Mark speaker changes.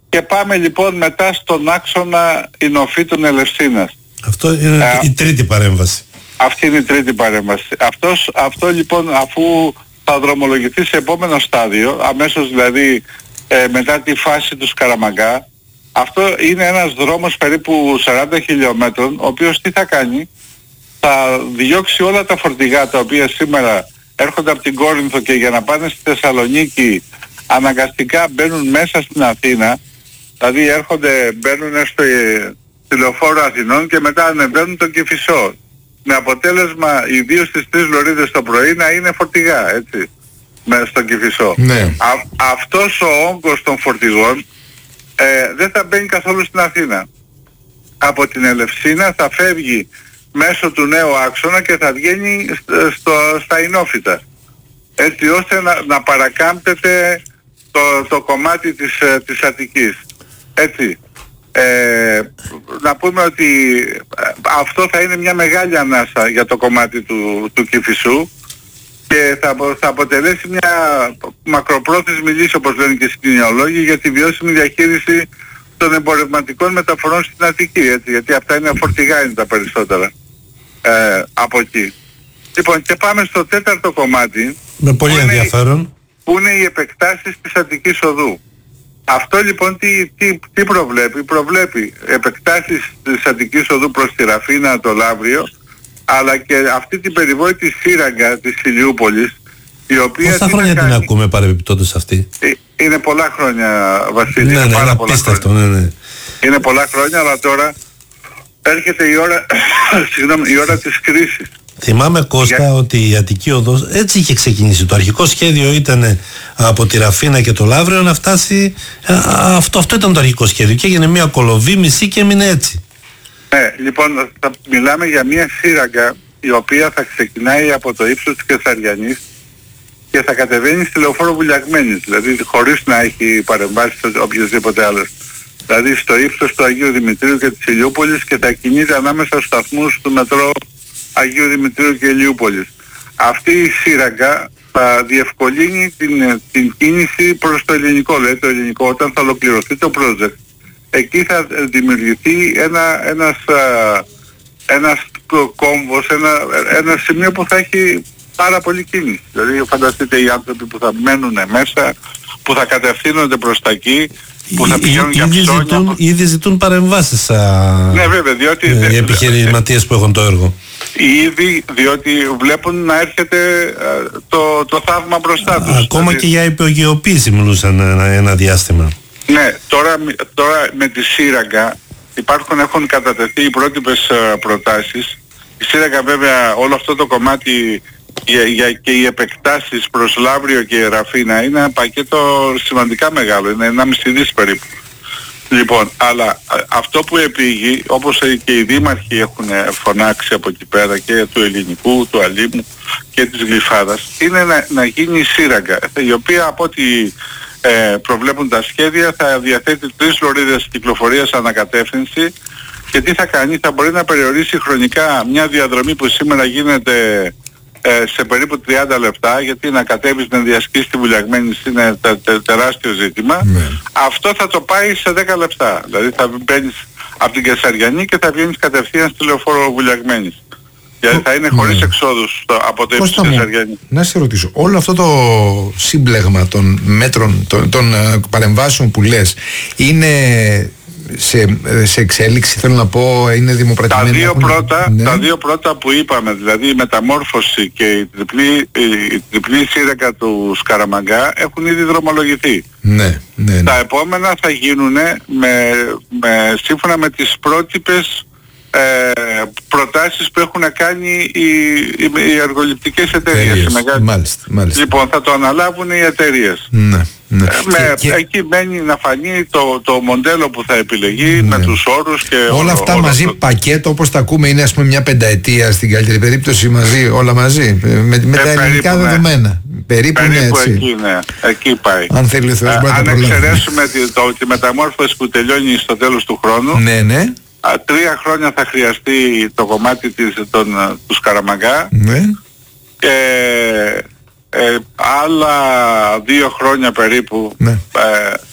Speaker 1: Και πάμε λοιπόν μετά στον άξονα Ινοφύτων Ελευσίνας.
Speaker 2: Αυτό είναι η τρίτη παρέμβαση.
Speaker 1: Αυτή είναι η τρίτη παρέμβαση. Αυτό λοιπόν, αφού θα δρομολογηθεί σε επόμενο στάδιο, αμέσως δηλαδή μετά τη φάση του Σκαραμαγκά, αυτό είναι ένας δρόμος περίπου 40 χιλιόμετρων, ο οποίος τι θα κάνει? Θα διώξει όλα τα φορτηγά τα οποία σήμερα έρχονται από την Κόρινθο και για να πάνε στη Θεσσαλονίκη αναγκαστικά μπαίνουν μέσα στην Αθήνα, δηλαδή μπαίνουν στο τηλεοφόρο Αθηνών και μετά ανεβαίνουν τον Κηφισό. Με αποτέλεσμα ιδίως στις 3 Λωρίδες το πρωί να είναι φορτηγά, έτσι, στον Κηφισό.
Speaker 2: Ναι.
Speaker 1: Αυτός ο όγκος των φορτηγών δεν θα μπαίνει καθόλου στην Αθήνα. Από την Ελευσίνα θα φεύγει μέσω του νέου άξονα και θα βγαίνει στα Ινόφυτα. Έτσι ώστε να παρακάμπτεται το κομμάτι της Αττικής. Έτσι. Να πούμε ότι αυτό θα είναι μια μεγάλη ανάσα για το κομμάτι του Κηφισού και θα αποτελέσει μια μακροπρόθεσμη λύση, όπως λένε και οι συγκοινωνιολόγοι, για τη βιώσιμη διαχείριση των εμπορευματικών μεταφορών στην Αττική, έτσι, γιατί αυτά είναι φορτηγά, είναι τα περισσότερα από εκεί. Λοιπόν, και πάμε στο τέταρτο κομμάτι,
Speaker 2: με πολύ ενδιαφέρον,
Speaker 1: που είναι οι επεκτάσεις της Αττικής Οδού. Αυτό λοιπόν τι προβλέπει? Προβλέπει επεκτάσεις της Αττικής Οδού προς τη Ραφίνα, το Λαύριο, αλλά και αυτή την περιβόητη σύραγγα της Ηλιούπολης, η οποία...
Speaker 2: Πόσα χρόνια την ακούμε παρεμπιπτόντως αυτή?
Speaker 1: Είναι πολλά χρόνια, Βασίλη.
Speaker 2: Ναι, είναι απίστευτο, ναι.
Speaker 1: Είναι πολλά χρόνια, αλλά τώρα έρχεται η ώρα, η ώρα της κρίσης.
Speaker 2: Θυμάμαι, Κώστα, ότι η Αττική Οδός έτσι είχε ξεκινήσει. Το αρχικό σχέδιο ήταν από τη Ραφίνα και το Λαύριο να φτάσει. Αυτό ήταν το αρχικό σχέδιο και έγινε μια κολοβή μισή και έμεινε έτσι.
Speaker 1: Ναι, λοιπόν, θα μιλάμε για μια σύραγγα η οποία θα ξεκινάει από το ύψος της Κεσαριανής και θα κατεβαίνει στη Λεωφόρο Βουλιαγμένης, δηλαδή χωρίς να έχει παρεμβάσει οποιοδήποτε άλλος. Δηλαδή στο ύψος του Αγίου Δημητρίου και της Ηλιούπολης και θα κινείται ανάμεσα στους σταθμούς του μετρό Αγίου Δημητρίου και Ηλιούπολης. Αυτή η σύραγγα θα διευκολύνει την κίνηση προς το ελληνικό. Δηλαδή το ελληνικό, όταν θα ολοκληρωθεί το project, εκεί θα δημιουργηθεί ένας κόμβος, ένα σημείο που θα έχει πάρα πολύ κίνηση. Δηλαδή φανταστείτε οι άνθρωποι που θα μένουν μέσα, που θα κατευθύνονται προς τα εκεί, που θα πηγαίνουν για ψώνια.
Speaker 2: Ήδη ζητούν παρεμβάσεις
Speaker 1: ναι, βέβαια, διότι
Speaker 2: οι επιχειρηματίες που έχουν το έργο.
Speaker 1: Ήδη, διότι βλέπουν να έρχεται το θαύμα μπροστά τους.
Speaker 2: Ακόμα
Speaker 1: δηλαδή,
Speaker 2: και για υπογειοποίηση μιλούσαν ένα διάστημα.
Speaker 1: Ναι, τώρα με τη σύραγγα έχουν κατατεθεί οι πρότυπες προτάσεις. Η σύραγγα βέβαια, όλο αυτό το κομμάτι και οι επεκτάσεις προς Λαύριο και Ραφίνα είναι ένα πακέτο σημαντικά μεγάλο, είναι 1,5 δις περίπου. Λοιπόν, αλλά αυτό που επήγει, όπως και οι δήμαρχοι έχουν φωνάξει από εκεί πέρα και του Ελληνικού, του Αλήμου και της Γλυφάδας, είναι να γίνει η σύραγγα, η οποία από ό,τι προβλέπουν τα σχέδια θα διαθέτει 3 λωρίδες κυκλοφορίας ανακατεύθυνση και τι θα κάνει? Θα μπορεί να περιορίσει χρονικά μια διαδρομή που σήμερα γίνεται σε περίπου 30 λεπτά, γιατί να κατέβεις να διασκήσεις τη Βουλιαγμένη είναι τεράστιο ζήτημα. Αυτό θα το πάει σε 10 λεπτά. Δηλαδή θα μπαίνεις από την Κεσαριανή και θα βγαίνεις κατευθείαν στη Λεωφόρο Βουλιαγμένης. Γιατί θα είναι χωρίς εξόδους από το ύψος της Κεσαριανής.
Speaker 3: Να σε ρωτήσω, όλο αυτό το σύμπλεγμα των μέτρων, των παρεμβάσεων που λες, είναι σε εξέλιξη, θέλω να πω, είναι δημοπρατημένη?
Speaker 1: Τα δύο πρώτα που είπαμε, δηλαδή η μεταμόρφωση και η τριπλή σύραγγα του Σκαραμαγκά, έχουν ήδη δρομολογηθεί.
Speaker 3: Ναι.
Speaker 1: Τα επόμενα θα γίνουν σύμφωνα με τις πρότυπες προτάσεις που έχουν κάνει οι εργοληπτικές εταιρείες.
Speaker 3: Μάλιστα.
Speaker 1: Λοιπόν, θα το αναλάβουν οι εταιρείες.
Speaker 3: Ναι.
Speaker 1: Εκεί μένει να φανεί το μοντέλο που θα επιλεγεί, με τους όρους και
Speaker 3: όλα αυτά μαζί, πακέτο όπως τα ακούμε, είναι ας πούμε μια πενταετία στην καλύτερη περίπτωση όλα μαζί με τα ελληνικά δεδομένα. Περίπου έτσι.
Speaker 1: Εκεί, ναι, εκεί πάει.
Speaker 3: Αν θέλει ο Θεός μπορεί να το προλάβει.
Speaker 1: Αν εξαιρέσουμε τη μεταμόρφωση που τελειώνει στο τέλος του χρόνου,
Speaker 3: ναι.
Speaker 1: 3 χρόνια θα χρειαστεί το κομμάτι του Σκαραμαγκά,
Speaker 3: ναι.
Speaker 1: Άλλα 2 χρόνια περίπου